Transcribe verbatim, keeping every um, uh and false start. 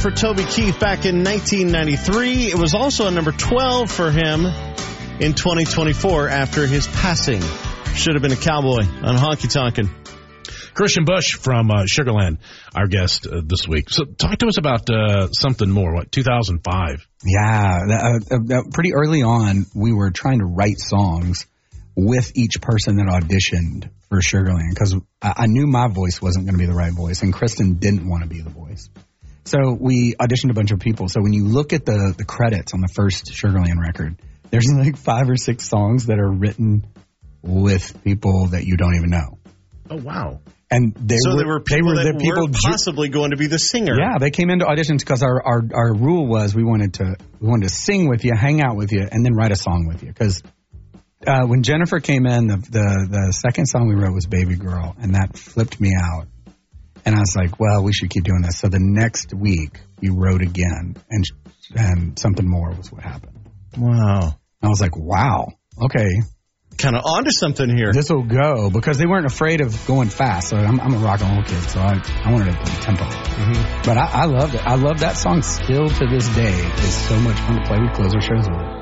For Toby Keith back in nineteen ninety-three. It was also a number twelve for him in twenty twenty-four after his passing. Should have been a cowboy on Honky Tonkin'. Christian Bush from uh, Sugarland, our guest uh, this week. So talk to us about uh, something more, what, two thousand five? Yeah, uh, uh, pretty early on, we were trying to write songs with each person that auditioned for Sugarland because I, I knew my voice wasn't going to be the right voice, and Kristen didn't want to be the voice. So we auditioned a bunch of people. So when you look at the, the credits on the first Sugarland record, there's like five or six songs that are written with people that you don't even know. Oh, wow. And they so were, there were people they were that the people weren't possibly ju- going to be the singer. Yeah, they came into auditions because our, our, our rule was we wanted to we wanted to sing with you, hang out with you, and then write a song with you. Because uh, when Jennifer came in, the, the the second song we wrote was Baby Girl, and that flipped me out. And I was like, well, we should keep doing this. So the next week we wrote again, and and Something More was what happened. Wow. I was like, wow, okay. Kind of onto something here. This will go, because they weren't afraid of going fast. So I'm, I'm a rock and roll kid, so I, I wanted to play tempo. Mm-hmm. But I, I loved it. I love that song still to this day. It's so much fun to play. We close our shows with it.